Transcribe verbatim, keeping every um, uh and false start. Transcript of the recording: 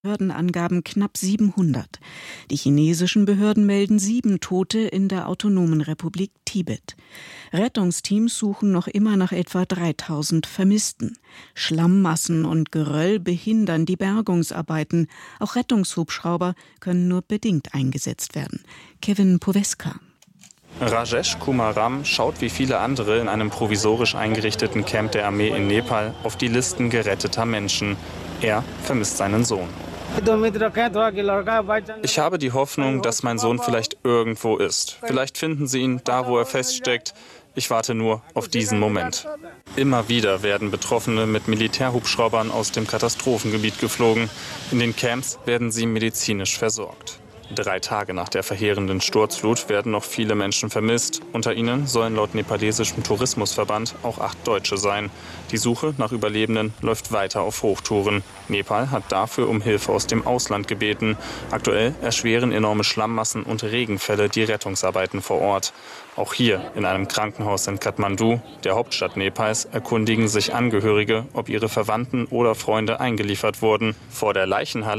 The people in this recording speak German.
Behördenangaben knapp siebenhundert. Die chinesischen Behörden melden sieben Tote in der Autonomen Republik Tibet. Rettungsteams suchen noch immer nach etwa dreitausend Vermissten. Schlammmassen und Geröll behindern die Bergungsarbeiten. Auch Rettungshubschrauber können nur bedingt eingesetzt werden. Kevin Poweska. Rajesh Kumar Ram schaut wie viele andere in einem provisorisch eingerichteten Camp der Armee in Nepal auf die Listen geretteter Menschen. Er vermisst seinen Sohn. Ich habe die Hoffnung, dass mein Sohn vielleicht irgendwo ist. Vielleicht finden sie ihn da, wo er feststeckt. Ich warte nur auf diesen Moment. Immer wieder werden Betroffene mit Militärhubschraubern aus dem Katastrophengebiet geflogen. In den Camps werden sie medizinisch versorgt. Drei Tage nach der verheerenden Sturzflut werden noch viele Menschen vermisst. Unter ihnen sollen laut nepalesischem Tourismusverband auch acht Deutsche sein. Die Suche nach Überlebenden läuft weiter auf Hochtouren. Nepal hat dafür um Hilfe aus dem Ausland gebeten. Aktuell erschweren enorme Schlammmassen und Regenfälle die Rettungsarbeiten vor Ort. Auch hier in einem Krankenhaus in Kathmandu, der Hauptstadt Nepals, erkundigen sich Angehörige, ob ihre Verwandten oder Freunde eingeliefert wurden. Vor der Leichenhalle